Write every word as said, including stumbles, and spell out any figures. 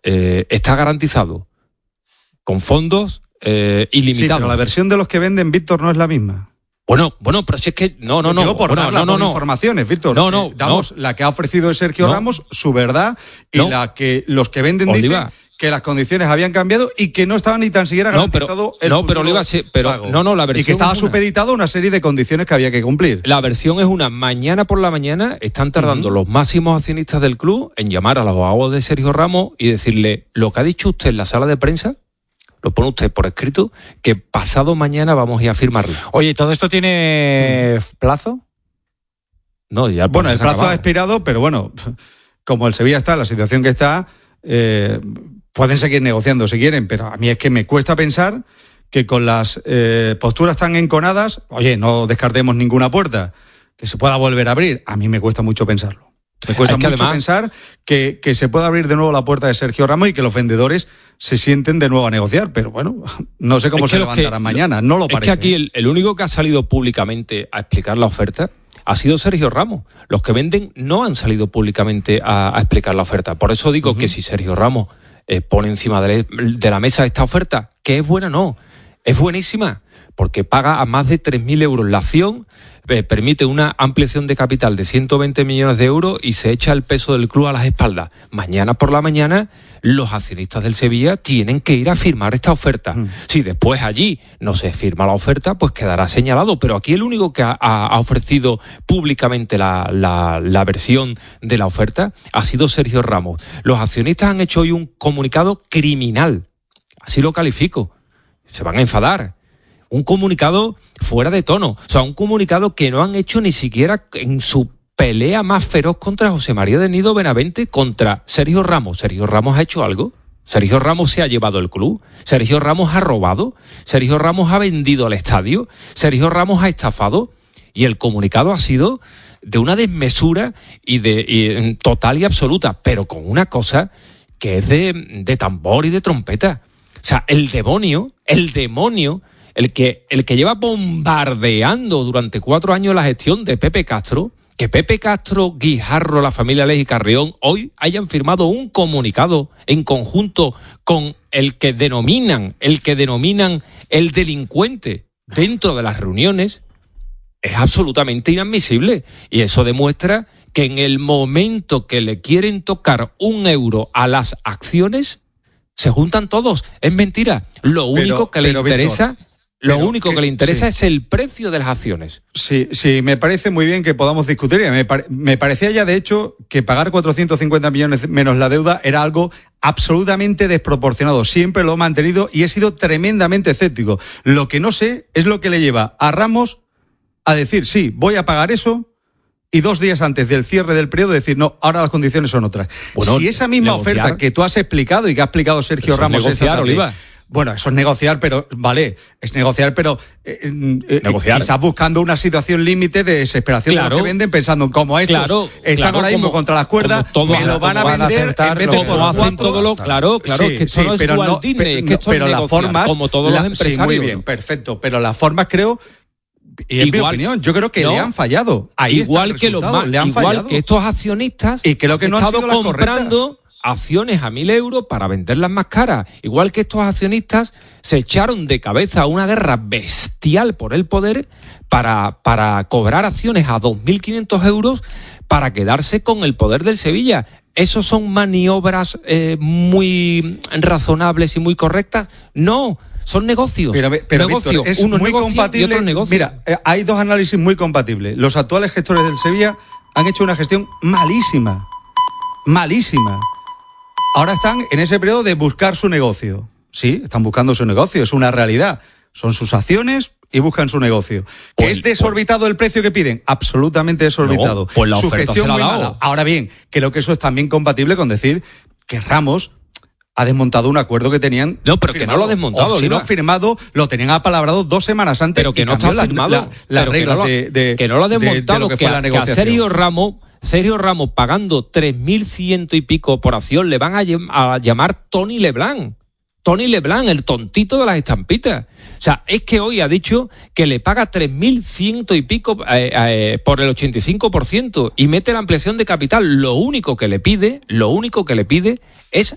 eh, está garantizado con fondos eh, ilimitados. Sí, pero la versión de los que venden, Víctor, no es la misma. Bueno, bueno, pero si es que no, no, no. Digo por bueno, dar no, las no, dos no. informaciones, Víctor. No, no, eh, damos no. la que ha ofrecido Sergio no. Ramos, su verdad, y no. la que los que venden Oliva. dicen que las condiciones habían cambiado y que no estaban ni tan siquiera garantizado no, pero, el no, futuro pero Oliva, sí, pero pago. no, no, la versión y que estaba es una. supeditado a una serie de condiciones que había que cumplir. La versión es una. Mañana por la mañana están tardando uh-huh. los máximos accionistas del club en llamar a los abogados de Sergio Ramos y decirle lo que ha dicho usted en la sala de prensa. Lo pone usted por escrito, que pasado mañana vamos a ir a firmarlo. Oye, ¿todo esto tiene plazo? No, ya el Bueno, el plazo acabado. ha expirado, pero bueno, como el Sevilla está en la situación que está, eh, pueden seguir negociando si quieren, pero a mí es que me cuesta pensar que con las eh, posturas tan enconadas, oye, no descartemos ninguna puerta, que se pueda volver a abrir. A mí me cuesta mucho pensarlo. Me cuesta es que mucho además, pensar que, que se pueda abrir de nuevo la puerta de Sergio Ramos y que los vendedores se sienten de nuevo a negociar. Pero bueno, no sé cómo se levantarán mañana. No lo parece. Es que aquí el, el único que ha salido públicamente a explicar la oferta ha sido Sergio Ramos. Los que venden no han salido públicamente a, a explicar la oferta. Por eso digo uh-huh. que si Sergio Ramos eh, pone encima de, de la mesa esta oferta, que es buena, no, es buenísima, porque paga a más de tres mil euros la acción, eh, permite una ampliación de capital de ciento veinte millones de euros y se echa el peso del club a las espaldas. Mañana por la mañana los accionistas del Sevilla tienen que ir a firmar esta oferta. Mm. Si después allí no se firma la oferta, pues quedará señalado. Pero aquí el único que ha, ha ofrecido públicamente la, la, la versión de la oferta ha sido Sergio Ramos. Los accionistas han hecho hoy un comunicado criminal. Así lo califico. Se van a enfadar. Un comunicado fuera de tono. O sea, un comunicado que no han hecho ni siquiera en su pelea más feroz contra José María de Nido Benavente, contra Sergio Ramos. ¿Sergio Ramos ha hecho algo? ¿Sergio Ramos se ha llevado el club? ¿Sergio Ramos ha robado? ¿Sergio Ramos ha vendido al estadio? ¿Sergio Ramos ha estafado? Y el comunicado ha sido de una desmesura y de y, total y absoluta, pero con una cosa que es de, de tambor y de trompeta. O sea, el demonio, el demonio... El que, el que lleva bombardeando durante cuatro años la gestión de Pepe Castro, que Pepe Castro, Guijarro, la familia Lej y Carrión hoy hayan firmado un comunicado en conjunto con el que denominan, el que denominan el delincuente dentro de las reuniones, es absolutamente inadmisible. Y eso demuestra que en el momento que le quieren tocar un euro a las acciones, se juntan todos. Es mentira. Lo único pero, que le interesa... Víctor, Lo Pero único que, que le interesa sí. es el precio de las acciones. Sí, sí, me parece muy bien que podamos discutir. Me, pare, me parecía ya, de hecho, que pagar cuatrocientos cincuenta millones menos la deuda era algo absolutamente desproporcionado. Siempre lo he mantenido y he sido tremendamente escéptico. Lo que no sé es lo que le lleva a Ramos a decir, sí, voy a pagar eso, y dos días antes del cierre del periodo decir, no, ahora las condiciones son otras. Bueno, si esa misma negociar, oferta que tú has explicado y que ha explicado Sergio Ramos es negociar, Oliva. Bueno, eso es negociar, pero vale, es negociar, pero eh, eh, negociar. quizás buscando una situación límite de desesperación claro. de los que venden, pensando en cómo estos claro, están claro, ahora mismo como, contra las cuerdas, me lo van a vender a en vez de por cuatro. hacen todo lo, claro, claro, sí, es que esto sí, no es pero Walt no, Disney, pe, es que esto pero es las negociar, formas, como todos la, los empresarios. Sí, muy bien, perfecto, pero las formas creo... Y es mi opinión, yo creo que no, le han fallado. Ahí igual está el que los más, le han igual fallado. que estos accionistas y creo que no han han estado sido comprando las correctas. Acciones a mil euros para venderlas más caras. Igual que estos accionistas se echaron de cabeza a una guerra bestial por el poder para, para cobrar acciones a dos mil quinientos euros para quedarse con el poder del Sevilla. ¿Esos son maniobras eh, muy razonables y muy correctas? No. Son negocios. Pero, pero negocio. Víctor, es Uno muy negocio compatible. Y otro negocio. Mira, eh, hay dos análisis muy compatibles. Los actuales gestores del Sevilla han hecho una gestión malísima. Malísima. Ahora están en ese periodo de buscar su negocio. Sí, están buscando su negocio, es una realidad. Son sus acciones y buscan su negocio. ¿Que pues, es desorbitado pues, el precio que piden? Absolutamente desorbitado. No, pues la su oferta gestión se la muy ha dado. mala. Ahora bien, creo que eso es también compatible con decir que Ramos ha desmontado un acuerdo que tenían. No, pero firmado. que no lo ha desmontado. O si no firmado, lo tenían apalabrado dos semanas antes. Pero que y no está la, firmado. La, la pero regla que no lo, de, de. Que no lo ha desmontado. De, de lo que, que, fue la a, que negociación. a Sergio Ramos, Sergio Ramos pagando tres mil ciento y pico por acción, le van a, a llamar Tony Leblanc. Tony Leblanc, el tontito de las estampitas. O sea, es que hoy ha dicho que le paga tres mil ciento y pico eh, eh, por el ochenta y cinco por ciento y mete la ampliación de capital. Lo único que le pide, lo único que le pide